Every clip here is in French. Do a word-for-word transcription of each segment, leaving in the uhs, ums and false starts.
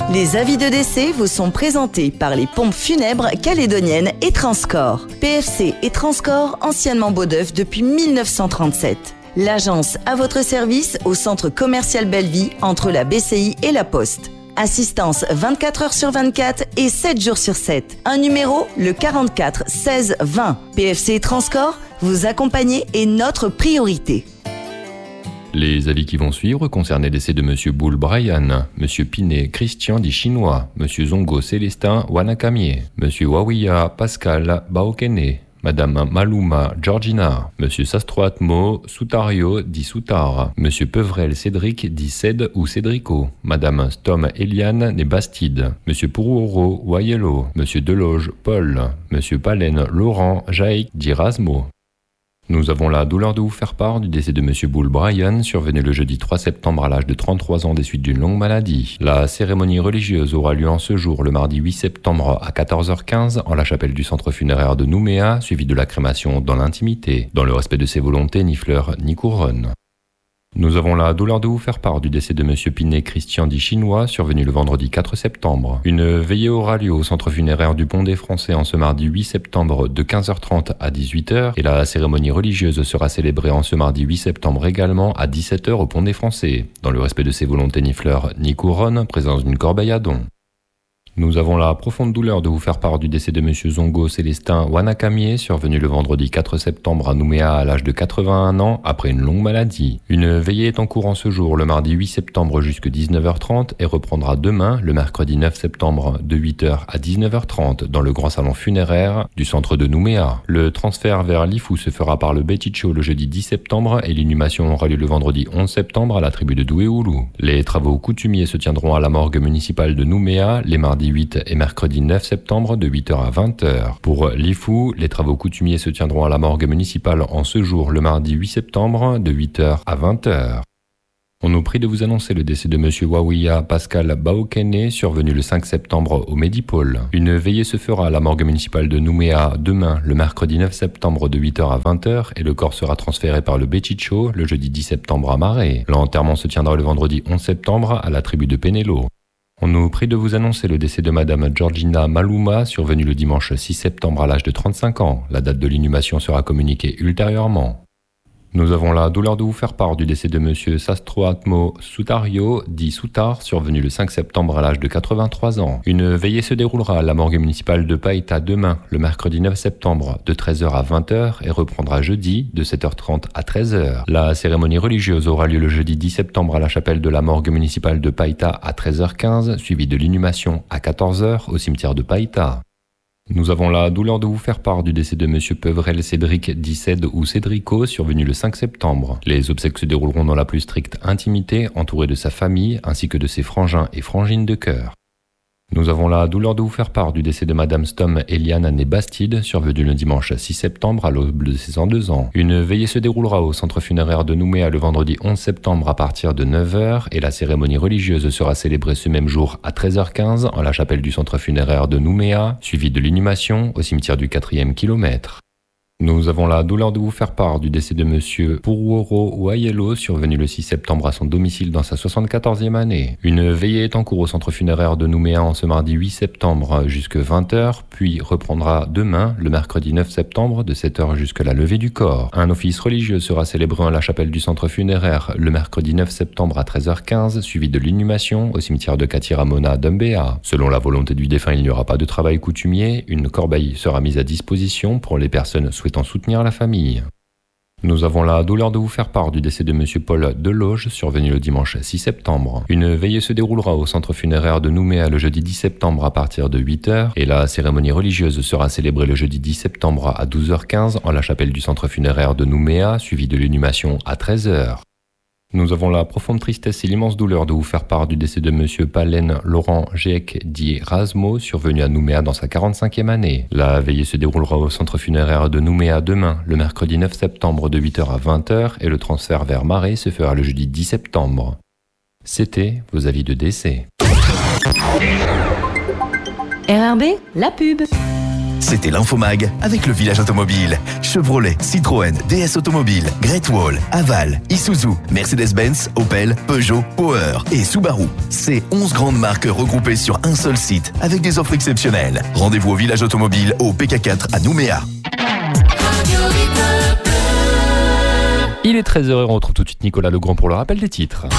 Les avis de décès vous sont présentés par les pompes funèbres calédoniennes et Transcorps. P F C et Transcorps, anciennement Beaudeuf depuis mille neuf cent trente-sept. L'agence à votre service au centre commercial Belleville entre la B C I et la Poste. Assistance vingt-quatre heures sur vingt-quatre et sept jours sur sept. Un numéro, le quarante-quatre seize vingt. P F C et Transcorps, vous accompagner est notre priorité. Les avis qui vont suivre concernent les décès de Monsieur Boule Brian, Monsieur Pinet Christian dit Chinois, Monsieur Zongo Célestin Wanakamie, Monsieur Wawiya Pascal Baokene, Madame Maluma Georgina, Monsieur Sastroatmo Soutario dit Soutar, Monsieur Peuvrel Cédric dit Cède ou Cédrico, Madame Stom Eliane né Bastide, Monsieur Pourouoro Wayelo, Monsieur Deloge Paul, Monsieur Palen Laurent Jaïk dit Rasmo. Nous avons la douleur de vous faire part du décès de Monsieur Boule Brian, survenu le jeudi trois septembre à l'âge de trente-trois ans des suites d'une longue maladie. La cérémonie religieuse aura lieu en ce jour, le mardi huit septembre à quatorze heures quinze, en la chapelle du centre funéraire de Nouméa, suivi de la crémation dans l'intimité, dans le respect de ses volontés, ni fleurs ni couronne. Nous avons la douleur de vous faire part du décès de Monsieur Pinet Christian dit Chinois, survenu le vendredi quatre septembre. Une veillée aura lieu au centre funéraire du Pont des Français en ce mardi huit septembre de quinze heures trente à dix-huit heures et la cérémonie religieuse sera célébrée en ce mardi huit septembre également à dix-sept heures au Pont des Français, dans le respect de ses volontés ni fleurs ni couronne, présence d'une corbeille à dons. Nous avons la profonde douleur de vous faire part du décès de Monsieur Zongo Célestin Wanakamie, survenu le vendredi quatre septembre à Nouméa à l'âge de quatre-vingt-un ans après une longue maladie. Une veillée est en cours en ce jour, le mardi huit septembre jusqu'à dix-neuf heures trente et reprendra demain, le mercredi neuf septembre de huit heures à dix-neuf heures trente dans le grand salon funéraire du centre de Nouméa. Le transfert vers l'Ifou se fera par le Beticho le jeudi dix septembre et l'inhumation aura lieu le vendredi onze septembre à la tribu de Douéoulou. Les travaux coutumiers se tiendront à la morgue municipale de Nouméa les mardis huit et mercredi neuf septembre de huit heures à vingt heures. Pour l'Ifou, les travaux coutumiers se tiendront à la morgue municipale en ce jour le mardi huit septembre de huit heures à vingt heures. On nous prie de vous annoncer le décès de Monsieur Wawiya Pascal Baokene, survenu le cinq septembre au Médipôle. Une veillée se fera à la morgue municipale de Nouméa demain, le mercredi neuf septembre de huit heures à vingt heures, et le corps sera transféré par le Beticho le jeudi dix septembre à Marais. L'enterrement se tiendra le vendredi onze septembre à la tribu de Pénélo. On nous prie de vous annoncer le décès de Madame Georgina Maluma, survenue le dimanche six septembre à l'âge de trente-cinq ans. La date de l'inhumation sera communiquée ultérieurement. Nous avons la douleur de vous faire part du décès de Monsieur Sastroatmo Soutario, dit Soutar, survenu le cinq septembre à l'âge de quatre-vingt-trois ans. Une veillée se déroulera à la morgue municipale de Païta demain, le mercredi neuf septembre, de treize heures à vingt heures et reprendra jeudi de sept heures trente à treize heures. La cérémonie religieuse aura lieu le jeudi dix septembre à la chapelle de la morgue municipale de Païta à treize heures quinze, suivie de l'inhumation à quatorze heures au cimetière de Païta. Nous avons la douleur de vous faire part du décès de Monsieur Peuvrel Cédric dit Cède ou Cédrico, survenu le cinq septembre. Les obsèques se dérouleront dans la plus stricte intimité, entouré de sa famille ainsi que de ses frangins et frangines de cœur. Nous avons la douleur de vous faire part du décès de Madame Stom Eliane née Bastide, survenue le dimanche six septembre à l'aube de ses cent deux ans. Une veillée se déroulera au centre funéraire de Nouméa le vendredi onze septembre à partir de neuf heures et la cérémonie religieuse sera célébrée ce même jour à treize heures quinze en la chapelle du centre funéraire de Nouméa, suivie de l'inhumation au cimetière du quatrième kilomètre. Nous avons la douleur de vous faire part du décès de Monsieur Pourouoro Wayelo, survenu le six septembre à son domicile dans sa soixante-quatorzième année. Une veillée est en cours au centre funéraire de Nouméa en ce mardi huit septembre jusqu'à vingt heures, puis reprendra demain, le mercredi neuf septembre, de sept heures jusqu'à la levée du corps. Un office religieux sera célébré en la chapelle du centre funéraire le mercredi neuf septembre à treize heures quinze, suivi de l'inhumation au cimetière de Katiramona d'Umbea. Selon la volonté du défunt, il n'y aura pas de travail coutumier. Une corbeille sera mise à disposition pour les personnes souhaitant soutenir la famille. Nous avons la douleur de vous faire part du décès de Monsieur Paul Deloge, survenu le dimanche six septembre. Une veillée se déroulera au centre funéraire de Nouméa le jeudi dix septembre à partir de huit heures et la cérémonie religieuse sera célébrée le jeudi dix septembre à douze heures quinze en la chapelle du centre funéraire de Nouméa, suivie de l'inhumation à treize heures. Nous avons la profonde tristesse et l'immense douleur de vous faire part du décès de Monsieur Palen Laurent Jaïk dit Rasmo, survenu à Nouméa dans sa quarante-cinquième année. La veillée se déroulera au centre funéraire de Nouméa demain, le mercredi neuf septembre de huit heures à vingt heures et le transfert vers Marais se fera le jeudi dix septembre. C'était vos avis de décès. R R B, la pub. C'était l'Infomag avec le village automobile. Chevrolet, Citroën, D S Automobile, Great Wall, Aval, Isuzu, Mercedes-Benz, Opel, Peugeot, Power et Subaru. C'est onze grandes marques regroupées sur un seul site avec des offres exceptionnelles. Rendez-vous au village automobile au P K quatre à Nouméa. Il est treize heures et on retrouve tout de suite Nicolas Legrand pour le rappel des titres.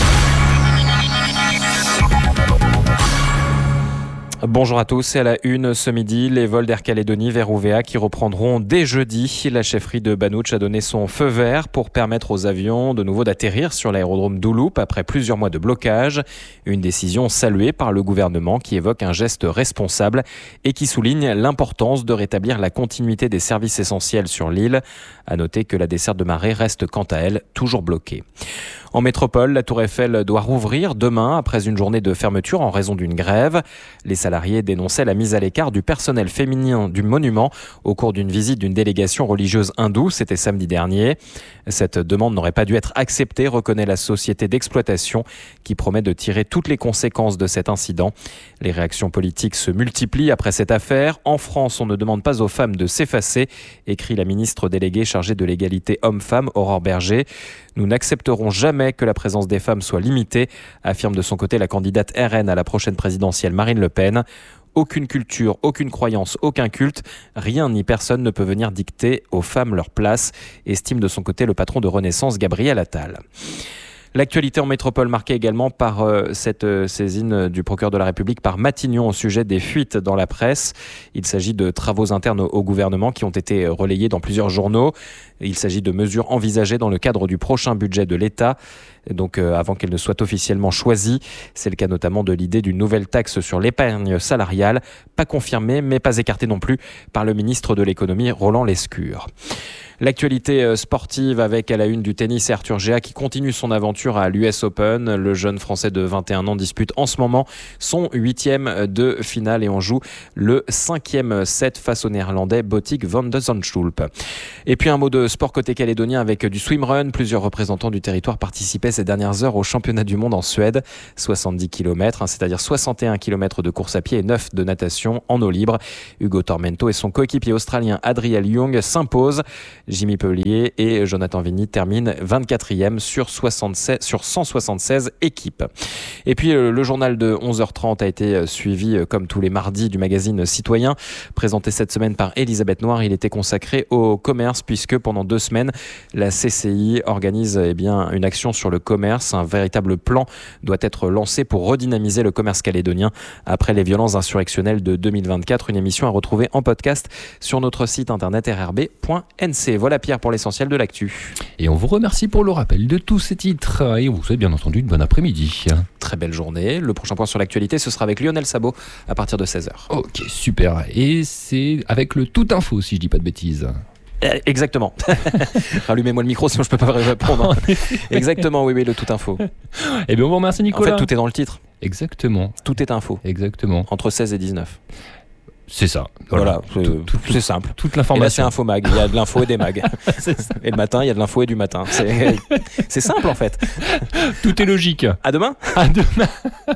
Bonjour à tous, et à la une ce midi, les vols d'Air Calédonie vers Ouvéa qui reprendront dès jeudi. La chefferie de Banouch a donné son feu vert pour permettre aux avions de nouveau d'atterrir sur l'aérodrome d'Ouloup après plusieurs mois de blocage. Une décision saluée par le gouvernement qui évoque un geste responsable et qui souligne l'importance de rétablir la continuité des services essentiels sur l'île. À noter que la desserte de Marais reste quant à elle toujours bloquée. En métropole, la Tour Eiffel doit rouvrir demain après une journée de fermeture en raison d'une grève. Les salariés dénonçaient la mise à l'écart du personnel féminin du monument au cours d'une visite d'une délégation religieuse hindoue, c'était samedi dernier. Cette demande n'aurait pas dû être acceptée, reconnaît la société d'exploitation qui promet de tirer toutes les conséquences de cet incident. Les réactions politiques se multiplient après cette affaire. En France, on ne demande pas aux femmes de s'effacer, écrit la ministre déléguée chargée de l'égalité homme-femme, Aurore Berger. Nous n'accepterons jamais que la présence des femmes soit limitée, affirme de son côté la candidate R N à la prochaine présidentielle Marine Le Pen. Aucune culture, aucune croyance, aucun culte, rien ni personne ne peut venir dicter aux femmes leur place, estime de son côté le patron de Renaissance, Gabriel Attal. L'actualité en métropole marquée également par euh, cette euh, saisine du procureur de la République par Matignon au sujet des fuites dans la presse. Il s'agit de travaux internes au, au gouvernement qui ont été relayés dans plusieurs journaux. Il s'agit de mesures envisagées dans le cadre du prochain budget de l'État, donc euh, avant qu'elles ne soient officiellement choisies. C'est le cas notamment de l'idée d'une nouvelle taxe sur l'épargne salariale, pas confirmée mais pas écartée non plus par le ministre de l'économie Roland Lescure. L'actualité sportive avec à la une du tennis Arthur Géa qui continue son aventure à l'U S Open. Le jeune Français de vingt et un ans dispute en ce moment son huitième de finale et on joue le cinquième set face au Néerlandais Botic van de Zandschulp. Et puis un mot de sport côté calédonien avec du swimrun. Plusieurs représentants du territoire participaient ces dernières heures au championnat du monde en Suède. soixante-dix kilomètres, hein, c'est-à-dire soixante et un kilomètres de course à pied et neuf de natation en eau libre. Hugo Tormento et son coéquipier australien Adriel Young s'imposent. Jimmy Pellier et Jonathan Vigny terminent vingt-quatrième sur, soixante-seize, sur cent soixante-seize équipes. Et puis le journal de onze heures trente a été suivi comme tous les mardis du magazine Citoyen, présenté cette semaine par Elisabeth Noir. Il était consacré au commerce puisque pendant deux semaines, la C C I organise eh bien, une action sur le commerce. Un véritable plan doit être lancé pour redynamiser le commerce calédonien après les violences insurrectionnelles de deux mille vingt-quatre. Une émission à retrouver en podcast sur notre site internet r r b point n c. Voilà Pierre pour l'essentiel de l'actu. Et on vous remercie pour le rappel de tous ces titres. Et on vous souhaite bien entendu une bonne après-midi. Très belle journée. Le prochain point sur l'actualité, ce sera avec Lionel Sabot à partir de seize heures. Ok, super. Et c'est avec le tout info, si je dis pas de bêtises. Exactement. Rallumez-moi le micro sinon je peux pas répondre. Exactement, oui, oui, le tout info. Eh bien, on vous remercie Nicolas. En fait, tout est dans le titre. Exactement. Tout est info. Exactement. Entre seize et dix-neuf. C'est ça. Voilà, voilà tout, tout, c'est simple. Toute l'information. Et là, c'est Infomag. Il y a de l'info et des mags. Et le matin, il y a de l'info et du matin. C'est, c'est simple en fait. Tout est logique. À demain. À demain.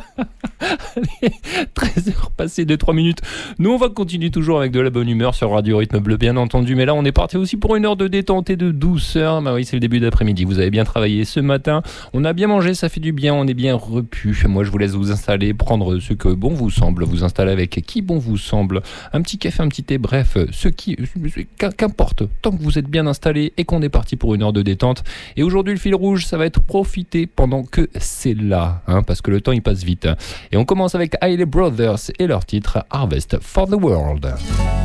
Allez, treize heures passées de trois minutes. Nous, on va continuer toujours avec de la bonne humeur sur Radio Rythme Bleu, bien entendu. Mais là, on est parti aussi pour une heure de détente et de douceur. Bah oui, c'est le début d'après-midi. Vous avez bien travaillé ce matin. On a bien mangé, ça fait du bien. On est bien repu. Moi, je vous laisse vous installer, prendre ce que bon vous semble. Vous installer avec qui bon vous semble. Un petit café, un petit thé, bref, ce qui, qu'importe, tant que vous êtes bien installé et qu'on est parti pour une heure de détente. Et aujourd'hui, le fil rouge, ça va être profiter pendant que c'est là, hein, parce que le temps, il passe vite. Et on commence avec Hailey Brothers et leur titre Harvest for the World.